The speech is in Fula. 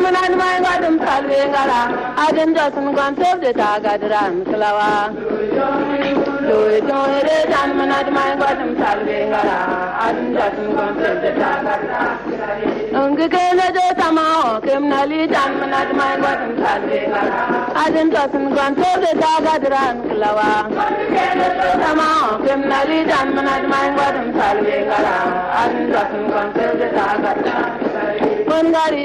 manad mai gadum salve ngala adin jasun gon tebde ta gadran klawa loy tonere jan manad mai gadum salve ngala adin jasun gon tebde ta gadran unge kele de tamao kemnali jan manad mai gadum salve ngala adin jasun gon tebde ta gadran klawa kele de tamao kemnali jan manad mai gadum salve ngala adin jasun gon tebde ta gadran